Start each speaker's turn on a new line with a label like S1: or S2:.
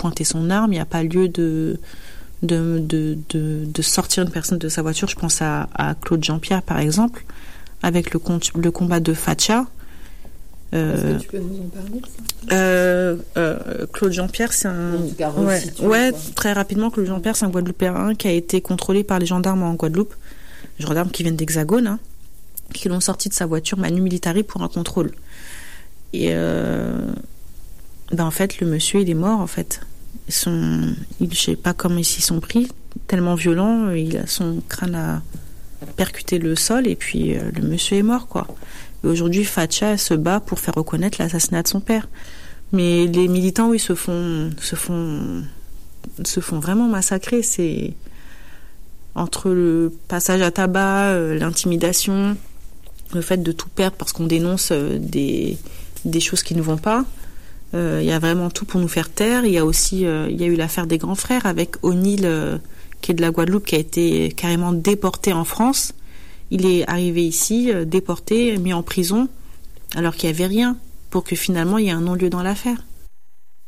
S1: pointer son arme, il n'y a pas lieu de sortir une personne de sa voiture. Je pense à Claude Jean-Pierre, par exemple, avec le combat de Facha.
S2: Est-ce que tu peux nous en parler de ça
S1: Claude Jean-Pierre, c'est un...
S2: En tout cas,
S1: très rapidement, Claude Jean-Pierre, c'est un Guadeloupéen qui a été contrôlé par les gendarmes en Guadeloupe. Les gendarmes qui viennent d'Hexagone, hein, qui l'ont sorti de sa voiture Manu Militari pour un contrôle. Et en fait, le monsieur, il est mort, en fait. Je sais pas comment ils s'y sont pris, tellement violent, son crâne a percuté le sol et puis le monsieur est mort, quoi. Et aujourd'hui, Facha se bat pour faire reconnaître l'assassinat de son père. Mais les militants, oui, se font vraiment massacrer. C'est entre le passage à tabac, l'intimidation, le fait de tout perdre parce qu'on dénonce des choses qui ne vont pas. Il y a vraiment tout pour nous faire taire. Il y a aussi, il y a eu l'affaire des grands frères avec O'Neill, qui est de la Guadeloupe, qui a été carrément déporté en France. Il est arrivé ici, déporté, mis en prison, alors qu'il n'y avait rien, pour que finalement il y ait un non-lieu dans l'affaire.